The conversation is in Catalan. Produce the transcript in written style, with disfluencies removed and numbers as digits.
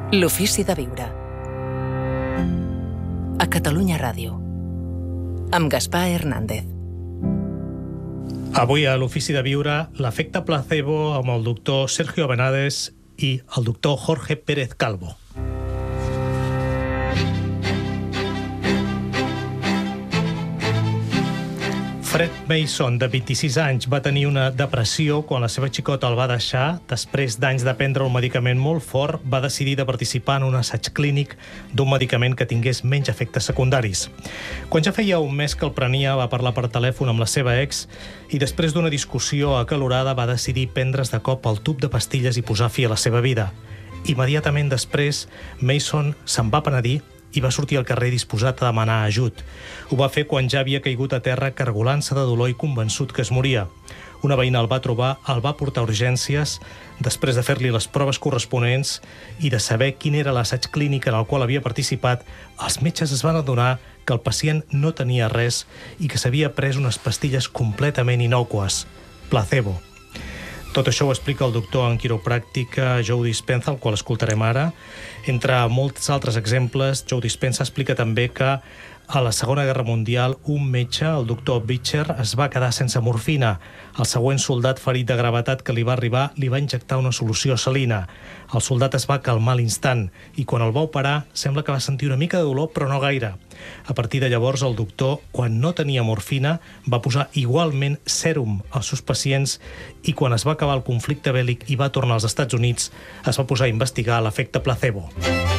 L'ofici de viure. A Catalunya Ràdio. Amb Gaspar Hernández. Avui a l'ofici de viure, l'efecte placebo amb el doctor Sergio Benades i el doctor Jorge Pérez Calvo. Fred Mason, de 26 anys, va tenir una depressió quan la seva xicota el va deixar. Després d'anys de prendre un medicament molt fort, va decidir de participar en un assaig clínic d'un medicament que tingués menys efectes secundaris. Quan ja feia un mes que el prenia, va parlar per telèfon amb la seva ex i després d'una discussió acalorada va decidir prendre's de cop el tub de pastilles i posar fi a la seva vida. Immediatament després, Mason se'n va penedir i va sortir al carrer disposat a demanar ajut. Ho va fer quan ja havia caigut a terra cargolant-se de dolor i convençut que es moria. Una veïna el va trobar, el va portar a urgències, després de fer-li les proves corresponents i de saber quin era l'assaig clínic en el qual havia participat, els metges es van adonar que el pacient no tenia res i que s'havia pres unes pastilles completament innòcues, placebo. Tot això ho explica el doctor en quiropràctica Joe Dispenza, el qual escoltarem ara. Entre molts altres exemples, Joe Dispenza explica també que a la Segona Guerra Mundial un metge, el doctor Beecher, es va quedar sense morfina. El següent soldat ferit de gravetat que li va arribar li va injectar una solució salina. El soldat es va calmar a l'instant i quan el va operar sembla que va sentir una mica de dolor, però no gaire. A partir de llavors el doctor, quan no tenia morfina, va posar igualment sèrum als seus pacients i quan es va acabar el conflicte bèl·lic i va tornar als Estats Units, es va posar a investigar l'efecte placebo.